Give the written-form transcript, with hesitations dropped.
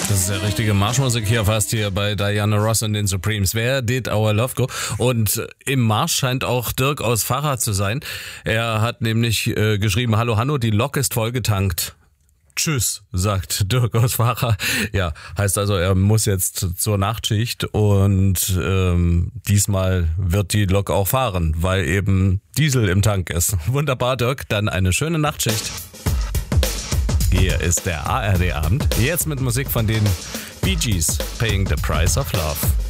Das ist ja richtige Marschmusik hier fast hier bei Diana Ross und den Supremes. Where did our love go? Und im Marsch scheint auch Dirk aus Fahrrad zu sein. Er hat nämlich geschrieben, hallo Hanno, die Lok ist vollgetankt. Tschüss, sagt Dirk aus Facher. Ja, heißt also, er muss jetzt zur Nachtschicht und diesmal wird die Lok auch fahren, weil eben Diesel im Tank ist. Wunderbar, Dirk, dann eine schöne Nachtschicht. Hier ist der ARD-Abend, jetzt mit Musik von den Bee Gees, Paying the Price of Love.